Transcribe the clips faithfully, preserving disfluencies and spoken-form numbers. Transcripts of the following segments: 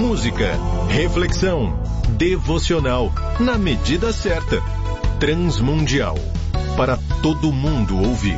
música, reflexão, devocional, na medida certa. Transmundial, para todo mundo ouvir.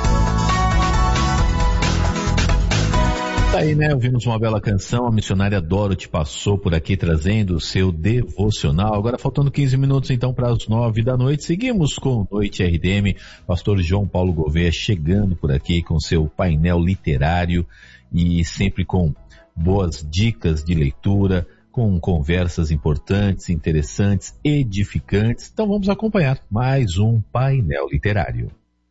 Tá aí, né? Ouvimos uma bela canção, a missionária Dorothy passou por aqui trazendo o seu devocional. Agora faltando quinze minutos então para as nove da noite, seguimos com Noite R D M, pastor João Paulo Gouveia chegando por aqui com seu painel literário e sempre com boas dicas de leitura, com conversas importantes, interessantes, edificantes. Então vamos acompanhar mais um painel literário.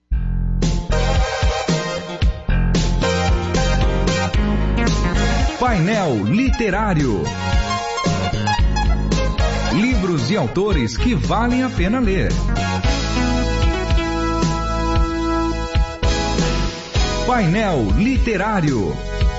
Painel Literário. Livros e autores que valem a pena ler. Painel Literário.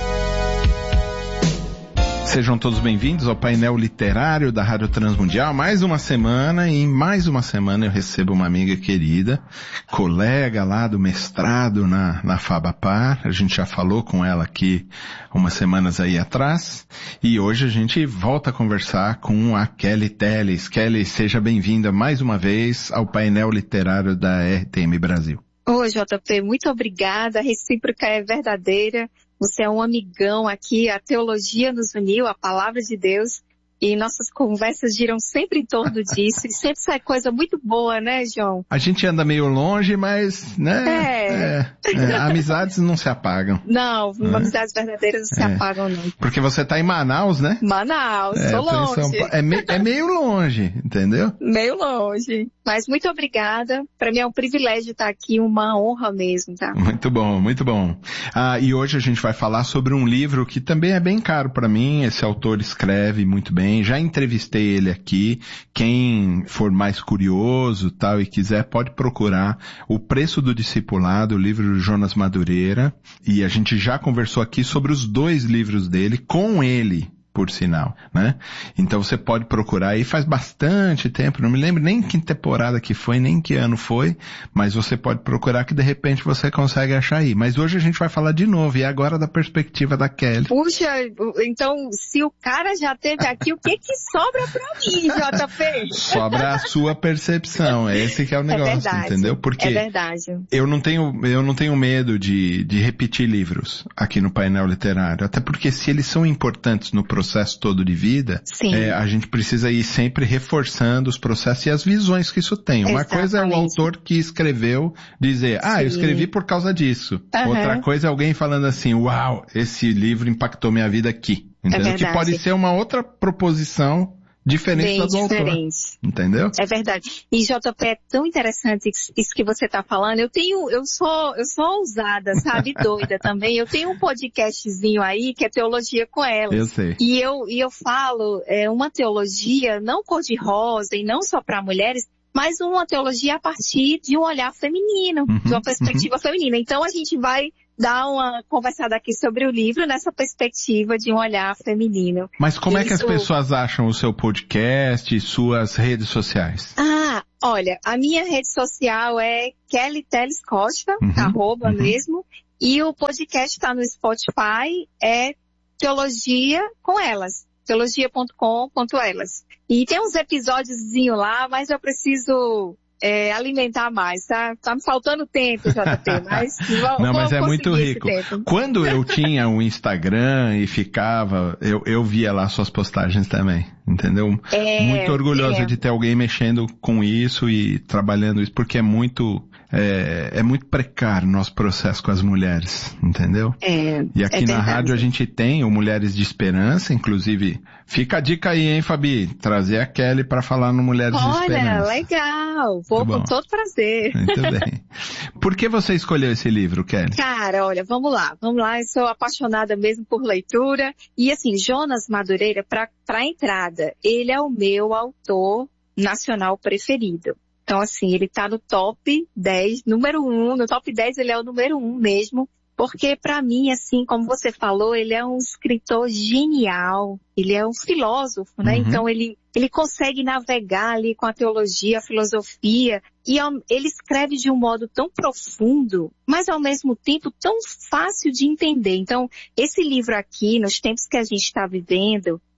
Sejam todos bem-vindos ao painel literário da Rádio Transmundial. Mais uma semana, e em mais uma semana eu recebo uma amiga querida, colega lá do mestrado na, na Fabapar. A gente já falou com ela aqui umas semanas aí atrás. E hoje a gente volta a conversar com a Kelly Telles. Kelly, seja bem-vinda mais uma vez ao painel literário da R T M Brasil. Oi, J P, muito obrigada. A recíproca é verdadeira. Você é um amigão aqui, a teologia nos uniu, a palavra de Deus, e nossas conversas giram sempre em torno disso, e sempre sai coisa muito boa, né, João? A gente anda meio longe, mas, né, é. É, é, amizades não se apagam. Não, é. amizades verdadeiras não se é. apagam, não. Porque você tá em Manaus, né? Manaus, é, sou longe. É, me, é meio longe, entendeu? Meio longe. Mas muito obrigada. Para mim é um privilégio estar aqui, uma honra mesmo, tá? Muito bom, muito bom. Ah, e hoje a gente vai falar sobre um livro que também é bem caro para mim. Esse autor escreve muito bem. Já entrevistei ele aqui. Quem for mais curioso, tal, e quiser, pode procurar O Preço do Discipulado, o livro do Jonas Madureira. E a gente já conversou aqui sobre os dois livros dele com ele, por sinal, né? Então você pode procurar aí, faz bastante tempo, não me lembro nem que temporada que foi, nem que ano foi, mas você pode procurar que de repente você consegue achar aí. Mas hoje a gente vai falar de novo, e agora da perspectiva da Kelly. Puxa, então se o cara já teve aqui, o que que sobra pra mim, J P? Sobra a sua percepção, esse que é o negócio, é verdade, entendeu? Porque é verdade. eu não tenho, eu não tenho medo de, de repetir livros aqui no painel literário, até porque se eles são importantes no processo processo todo de vida, é, a gente precisa ir sempre reforçando os processos e as visões que isso tem. Uma Exatamente. Coisa é o autor que escreveu dizer, ah, Sim. eu escrevi por causa disso. Uhum. Outra coisa é alguém falando assim, uau, esse livro impactou minha vida aqui. Entendeu? É que pode ser uma outra proposição diferente do autor. Entendeu? É verdade. E J P, é tão interessante isso que você tá falando. Eu tenho, eu sou, eu sou ousada, sabe? Doida também. Eu tenho um podcastzinho aí que é Teologia com Elas. Eu sei. E eu, e eu falo, é uma teologia não cor-de-rosa e não só para mulheres, mas uma teologia a partir de um olhar feminino, uhum, de uma perspectiva uhum. feminina. Então a gente vai dar uma conversada aqui sobre o livro nessa perspectiva de um olhar feminino. Mas como Isso... é que as pessoas acham o seu podcast e suas redes sociais? Ah, olha, a minha rede social é Kelly Telles Costa, uhum, arroba uhum. mesmo, e o podcast está no Spotify, é Teologia com Elas, teologia ponto com ponto elas. E tem uns episódiozinho lá, mas eu preciso... É, alimentar mais, tá? Tá me faltando tempo, J P, mas... Vou, Não, mas é muito rico. Quando eu tinha um Instagram e ficava, eu, eu via lá suas postagens também, entendeu? É, muito orgulhosa é. de ter alguém mexendo com isso e trabalhando isso, porque é muito... É, é muito precário o nosso processo com as mulheres, entendeu? É, e aqui é na rádio a gente tem o Mulheres de Esperança, inclusive, fica a dica aí, hein, Fabi? Trazer a Kelly para falar no Mulheres Olha, de Esperança. Olha, legal, vou com todo prazer. Muito bem. Por que você escolheu esse livro, Kelly? Cara, olha, vamos lá, vamos lá, eu sou apaixonada mesmo por leitura, e assim, Jonas Madureira, para para entrada, ele é o meu autor nacional preferido. Então, assim, ele tá no top dez, número um, no top dez ele é o número um mesmo, porque pra mim, assim, como você falou, ele é um escritor genial, ele é um filósofo, né? Uhum. Então, ele, ele consegue navegar ali com a teologia, a filosofia, e ele escreve de um modo tão profundo, mas ao mesmo tempo tão fácil de entender. Então, esse livro aqui, nos tempos que a gente está vivendo,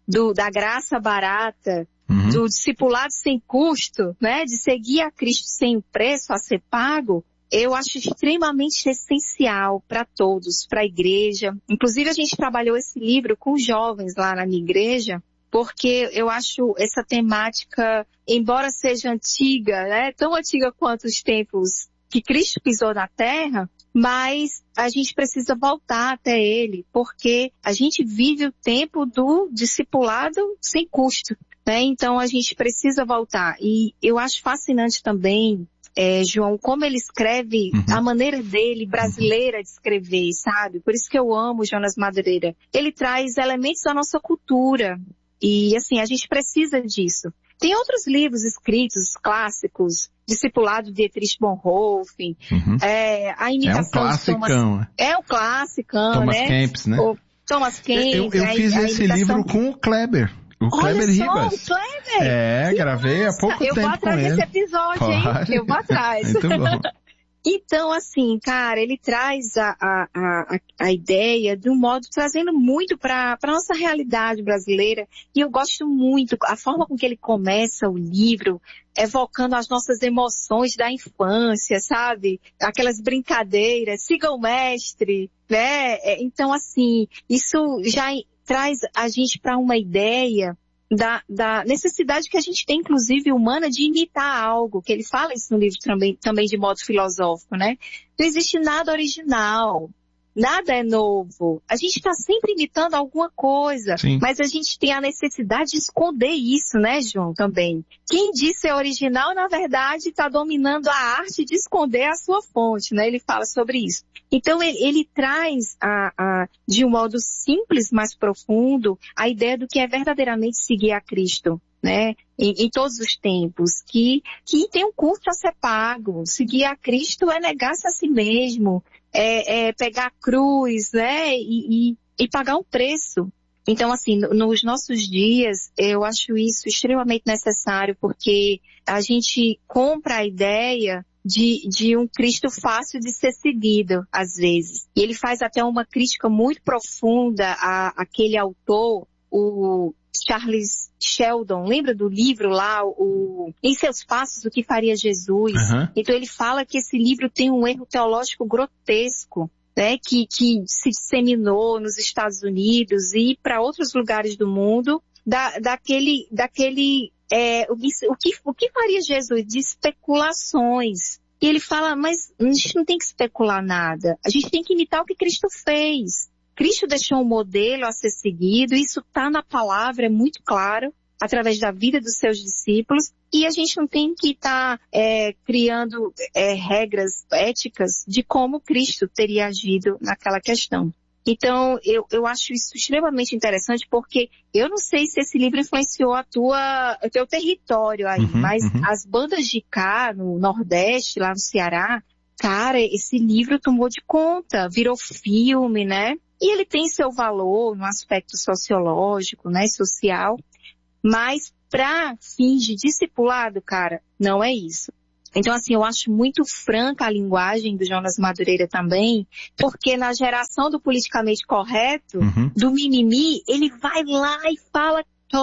do, da graça barata, uhum. do discipulado sem custo, né? De seguir a Cristo sem preço a ser pago, eu acho extremamente essencial para todos, para a igreja. Inclusive, a gente trabalhou esse livro com jovens lá na minha igreja, porque eu acho essa temática, embora seja antiga, né, tão antiga quanto os tempos que Cristo pisou na terra, mas a gente precisa voltar até ele, porque a gente vive o tempo do discipulado sem custo, né? Então a gente precisa voltar. E eu acho fascinante também, É, João, como ele escreve, uhum. a maneira dele, brasileira de escrever, sabe? Por isso que eu amo Jonas Madureira. Ele traz elementos da nossa cultura. E, assim, a gente precisa disso. Tem outros livros escritos, clássicos, Discipulado de Dietrich Bonhoeffer, uhum. é, a imitação é um de Thomas... É o classicão, Thomas né? Kempis, né? O Thomas Kempis. Eu, eu, eu fiz a, a esse imitação... livro com o Kleber. O Kleber Olha só, Ribas. o Kleber. É, que gravei massa. há pouco eu tempo vou atrás com ele. desse episódio, Pode. hein? Eu vou atrás. Muito bom. Então, assim, cara, ele traz a, a, a, a ideia de um modo, trazendo muito para a nossa realidade brasileira. E eu gosto muito, a forma com que ele começa o livro, evocando as nossas emoções da infância, sabe? Aquelas brincadeiras, siga o mestre, né? Então, assim, isso já traz a gente para uma ideia Da, da necessidade que a gente tem, inclusive, humana, de imitar algo, que ele fala isso no livro também, também de modo filosófico, né? Não existe nada original, nada é novo. A gente está sempre imitando alguma coisa, Sim. mas a gente tem a necessidade de esconder isso, né, João, também. Quem disse é original, na verdade, está dominando a arte de esconder a sua fonte, né? Ele fala sobre isso. Então, ele, ele traz, a, a, de um modo simples, mas profundo, a ideia do que é verdadeiramente seguir a Cristo, né? Em, em todos os tempos, que, que tem um custo a ser pago. Seguir a Cristo é negar-se a si mesmo, é, é pegar a cruz, né? E, e, e pagar um preço. Então, assim, nos nossos dias, eu acho isso extremamente necessário, porque a gente compra a ideia de, de um Cristo fácil de ser seguido, às vezes. E ele faz até uma crítica muito profunda a aquele autor, o Charles Sheldon, lembra do livro lá, o Em Seus Passos, o que faria Jesus? Uhum. Então ele fala que esse livro tem um erro teológico grotesco, né, que, que se disseminou nos Estados Unidos e para outros lugares do mundo, da, daquele, daquele é, o, o, que, o que faria Jesus? De especulações. E ele fala, mas a gente não tem que especular nada, a gente tem que imitar o que Cristo fez. Cristo deixou um modelo a ser seguido, isso está na palavra, é muito claro, através da vida dos seus discípulos, e a gente não tem que estar tá, é, criando é, regras éticas de como Cristo teria agido naquela questão. Então, eu, eu acho isso extremamente interessante, porque eu não sei se esse livro influenciou a tua, o teu território aí, uhum, mas uhum. as bandas de cá, no Nordeste, lá no Ceará, cara, esse livro tomou de conta, virou filme, né? E ele tem seu valor no aspecto sociológico, né, social, mas para fins de discipulado, cara, não é isso. Então, assim, eu acho muito franca a linguagem do Jonas Madureira também, porque na geração do politicamente correto, uhum. do mimimi, ele vai lá e fala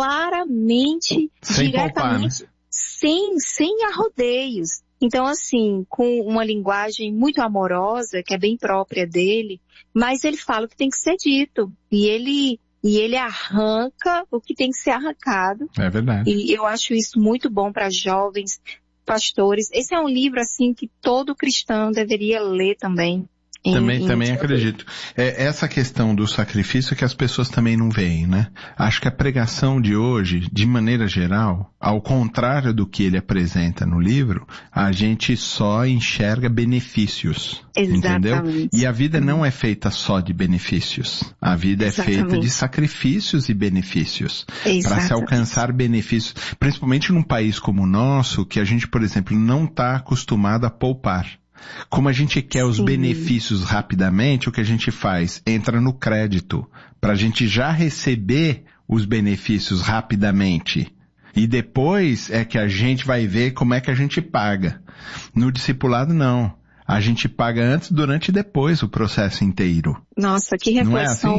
claramente, sem diretamente, poupar, né? sem, sem arrodeios. Então, assim, com uma linguagem muito amorosa, que é bem própria dele, mas ele fala o que tem que ser dito. E ele, e ele arranca o que tem que ser arrancado. É verdade. E eu acho isso muito bom para jovens pastores. Esse é um livro, assim, que todo cristão deveria ler também. Também, em, também em... acredito. É essa questão do sacrifício que as pessoas também não veem, né? Acho que a pregação de hoje, de maneira geral, ao contrário do que ele apresenta no livro, a gente só enxerga benefícios. Exatamente. Entendeu? E a vida não é feita só de benefícios. A vida Exatamente. é feita de sacrifícios e benefícios. Para se Exatamente. alcançar benefícios. Principalmente num país como o nosso, que a gente, por exemplo, não está acostumado a poupar. Como a gente quer os Sim. benefícios rapidamente, o que a gente faz? Entra no crédito, para a gente já receber os benefícios rapidamente. E depois é que a gente vai ver como é que a gente paga. No discipulado, não. A gente paga antes, durante e depois o processo inteiro. Nossa, que reflexão. Não é assim?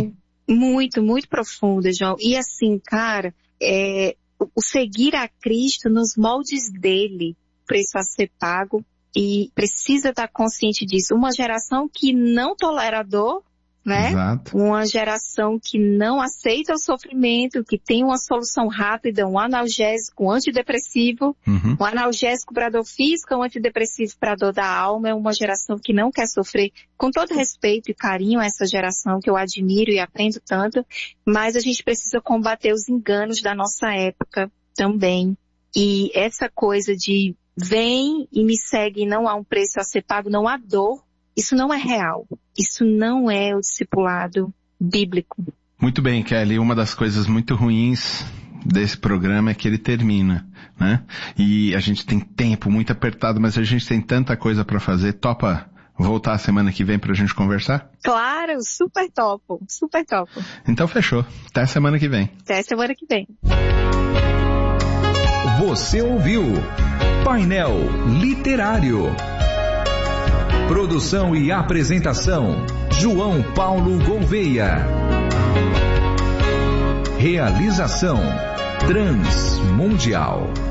Muito, muito profunda, João. E assim, cara, é, o seguir a Cristo nos moldes dele, preço a ser pago, e precisa estar consciente disso. Uma geração que não tolera a dor, né? Exato. Uma geração que não aceita o sofrimento, que tem uma solução rápida, um analgésico, um antidepressivo, Uhum. um analgésico para dor física, um antidepressivo para dor da alma. É uma geração que não quer sofrer. Com todo respeito e carinho a essa geração, que eu admiro e aprendo tanto, mas a gente precisa combater os enganos da nossa época também. E essa coisa de vem e me segue e não há um preço a ser pago, não há dor, isso não é real. Isso não é o discipulado bíblico. Muito bem, Kelly. Uma das coisas muito ruins desse programa é que ele termina, né? E a gente tem tempo muito apertado, mas a gente tem tanta coisa para fazer. Topa voltar a semana que vem pra gente conversar? Claro, super topo, super topo. Então fechou. Até a semana que vem. Até semana que vem. Você ouviu Painel Literário. Produção e apresentação, João Paulo Gouveia. Realização, Transmundial.